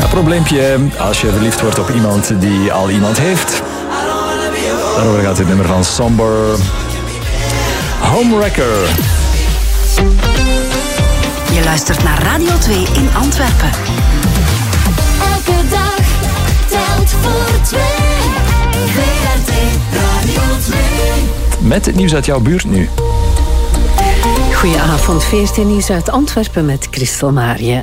probleempje als je verliefd wordt op iemand die al iemand heeft. Daarover gaat dit nummer van Somber. Homewrecker. Je luistert naar Radio 2 in Antwerpen. Elke dag telt voor twee. VRT Radio 2. Met het nieuws uit jouw buurt nu. Goedenavond, VRT Nieuws uit Antwerpen met Christel Marië.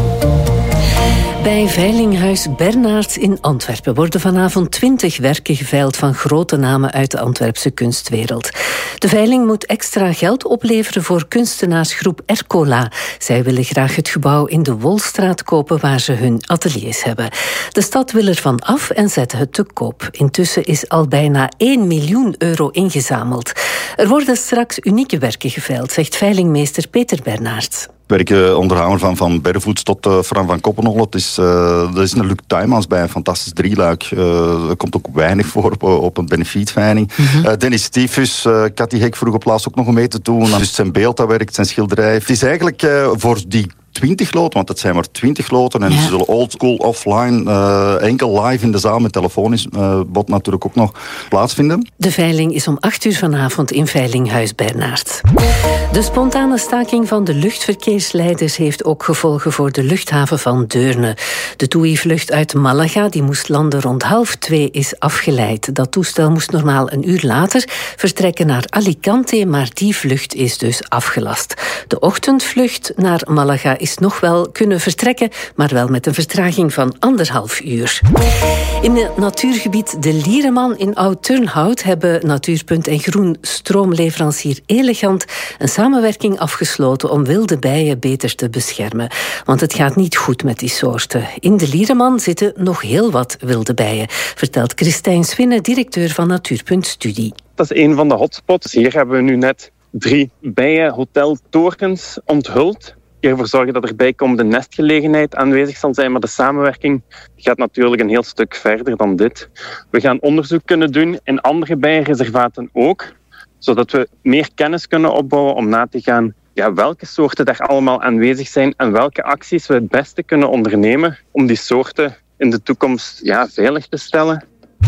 Bij Veilinghuis Bernards in Antwerpen worden vanavond 20 werken geveild van grote namen uit de Antwerpse kunstwereld. De veiling moet extra geld opleveren voor kunstenaarsgroep Ercola. Zij willen graag het gebouw in de Wolstraat kopen waar ze hun ateliers hebben. De stad wil ervan af en zet het te koop. Intussen is al bijna 1 miljoen euro ingezameld. Er worden straks unieke werken geveild, zegt veilingmeester Peter Bernards. Werken onderhouden van Bervoets tot Fran van Koppenhol. Dat is een Luc Tuymans bij een fantastisch drieluik. Er komt ook weinig voor op een benefietveiling. Dennis Stiefus, Cathy Hek vroeg op laatst ook nog om mee te doen. Dus zijn beeld dat werkt, zijn schilderij. Het is eigenlijk voor die 20 loten, want het zijn maar 20 loten. En ze zullen oldschool offline, enkel live in de zaal met telefonisch bod natuurlijk ook nog plaatsvinden. De veiling is om 8:00 vanavond in Veilinghuis Bernard. De spontane staking van de luchtverkeersleiders heeft ook gevolgen voor de luchthaven van Deurne. De TUI-vlucht uit Malaga, die moest landen rond 1:30, is afgeleid. Dat toestel moest normaal een uur later vertrekken naar Alicante, maar die vlucht is dus afgelast. De ochtendvlucht naar Malaga is nog wel kunnen vertrekken, maar wel met een vertraging van 1,5 uur. In het natuurgebied De Liereman in Oud-Turnhout hebben Natuurpunt en Groen stroomleverancier Elegant een samenwerking afgesloten om wilde bijen beter te beschermen. Want het gaat niet goed met die soorten. In De Liereman zitten nog heel wat wilde bijen, vertelt Christijn Swinne, directeur van Natuurpunt Studie. Dat is een van de hotspots. Hier hebben we nu net 3 bijenhoteltorens onthuld. Ervoor zorgen dat er bijkomende nestgelegenheid aanwezig zal zijn. Maar de samenwerking gaat natuurlijk een heel stuk verder dan dit. We gaan onderzoek kunnen doen in andere bijenreservaten ook, zodat we meer kennis kunnen opbouwen om na te gaan welke soorten daar allemaal aanwezig zijn en welke acties we het beste kunnen ondernemen om die soorten in de toekomst veilig te stellen.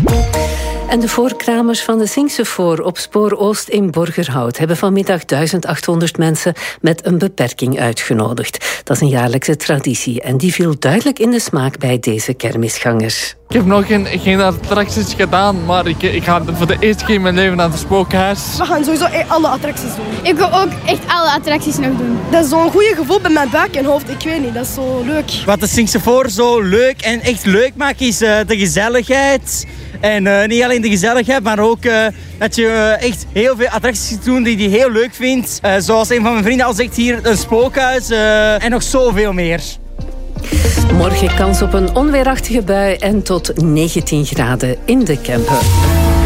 En de voorkramers van de Singsefoor op Spoor Oost in Borgerhout hebben vanmiddag 1800 mensen met een beperking uitgenodigd. Dat is een jaarlijkse traditie en die viel duidelijk in de smaak bij deze kermisgangers. Ik heb nog geen attracties gedaan, maar ik ga voor de eerste keer in mijn leven naar het spookhuis. We gaan sowieso alle attracties doen. Ik wil ook echt alle attracties nog doen. Dat is zo'n goede gevoel bij mijn buik en hoofd. Ik weet niet, dat is zo leuk. Wat de Singsefoor zo leuk en echt leuk maakt is de gezelligheid. En niet alleen de gezelligheid, maar ook dat je echt heel veel attracties doet die heel leuk vindt. Zoals een van mijn vrienden al zegt hier, een spookhuis en nog zoveel meer. Morgen kans op een onweerachtige bui en tot 19 graden in de Kempen.